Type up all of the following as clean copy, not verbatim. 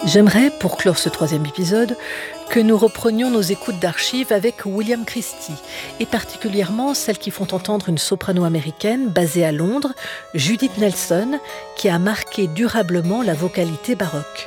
J'aimerais, pour clore ce 3e épisode, que nous reprenions nos écoutes d'archives avec William Christie, et particulièrement celles qui font entendre une soprano américaine basée à Londres, Judith Nelson, qui a marqué durablement la vocalité baroque.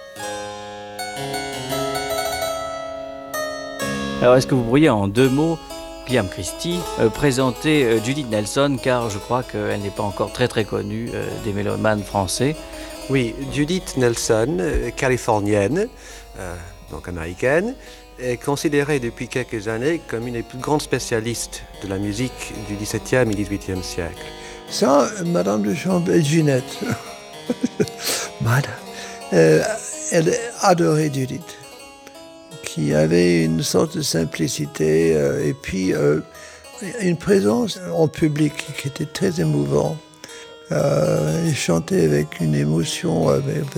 Alors, est-ce que vous pourriez, en 2 mots, William Christie, présenter Judith Nelson, car je crois qu'elle n'est pas encore très connue des mélomanes français. Oui, Judith Nelson, californienne, donc américaine, est considérée depuis quelques années comme une des plus grandes spécialistes de la musique du XVIIe et XVIIIe siècle. Ça, Madame de Chambord, Ginette, Madame, elle adorait Judith, qui avait une sorte de simplicité et puis une présence en public qui était très émouvante. Il chantait avec une émotion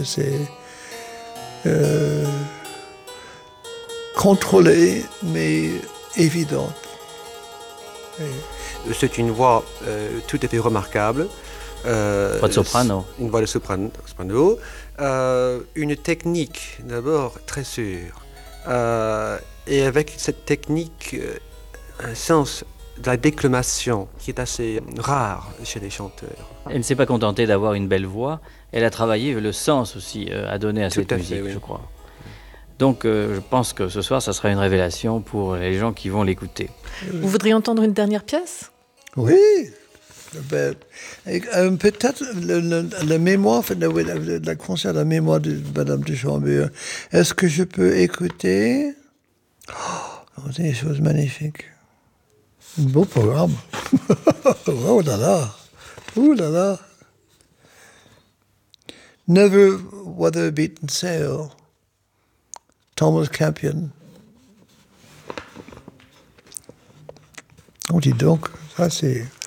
contrôlée mais évidente. C'est une voix tout à fait remarquable. Voix de soprano. Une voix de soprano. Une technique d'abord très sûre. Et avec cette technique, un sens de la déclamation qui est assez rare chez les chanteurs. Elle ne s'est pas contentée d'avoir une belle voix, elle a travaillé le sens aussi à donner à cette musique, oui. Je crois. Donc je pense que ce soir, ça sera une révélation pour les gens qui vont l'écouter. Vous voudriez entendre une dernière pièce ? Oui. Peut-être la mémoire, la concert, la mémoire de Madame de Chambord. Est-ce que je peux écouter? C'est des choses magnifiques. Un beau programme. Oh là là. Ouh là là. Never Weather Beaten Sail. Thomas Campion. Oh, dis donc, ça c'est...